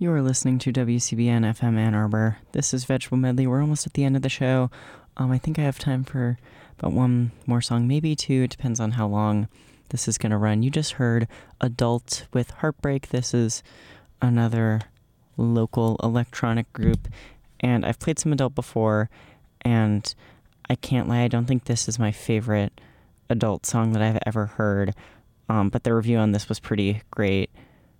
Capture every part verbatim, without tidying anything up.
You are listening to W C B N F M Ann Arbor. This is Vegetable Medley. We're almost at the end of the show. Um, I think I have time for about one more song, maybe two. It depends on how long this is going to run. You just heard Adult with Heartbreak. This is another local electronic group, and I've played some Adult before, and I can't lie, I don't think this is my favorite Adult song that I've ever heard, um, but the review on this was pretty great.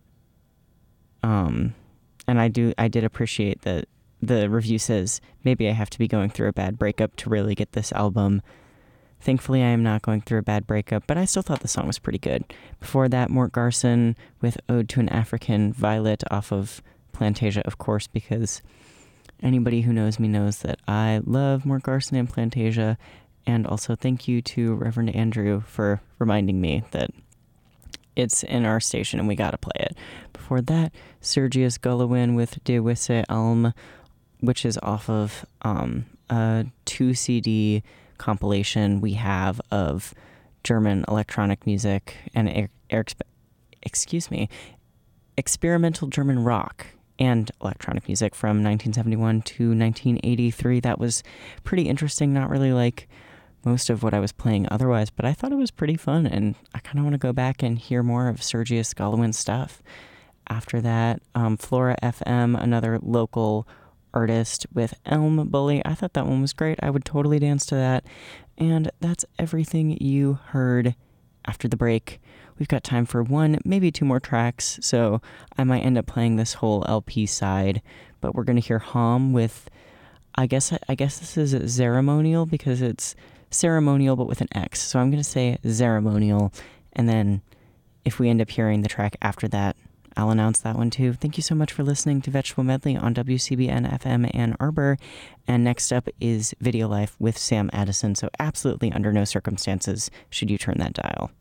Um... And I do, I did appreciate that the review says, maybe I have to be going through a bad breakup to really get this album. Thankfully, I am not going through a bad breakup, but I still thought the song was pretty good. Before that, Mort Garson with Ode to an African Violet off of Plantasia, of course, because anybody who knows me knows that I love Mort Garson and Plantasia. And also thank you to Reverend Andrew for reminding me that it's in our station and we gotta play it. Before that, Sergius Gullowin with De Wisse Alm, which is off of um, a two C D compilation we have of German electronic music and er- er- excuse me, experimental German rock and electronic music from nineteen seventy-one to nineteen eighty-three. That was pretty interesting, not really like most of what I was playing otherwise, but I thought it was pretty fun, and I kind of want to go back and hear more of Sergius Gullowin's stuff. After that, um, Flora F M, another local artist with Elm Bully. I thought that one was great. I would totally dance to that. And that's everything you heard after the break. We've got time for one, maybe two more tracks, so I might end up playing this whole L P side, but we're going to hear Hom with, I guess I guess this is ceremonial because it's ceremonial but with an X, so I'm going to say ceremonial, and then if we end up hearing the track after that, I'll announce that one too. Thank you so much for listening to Vegetable Medley on W C B N F M Ann Arbor, and next up is Video Life with Sam Addison, so absolutely under no circumstances should you turn that dial.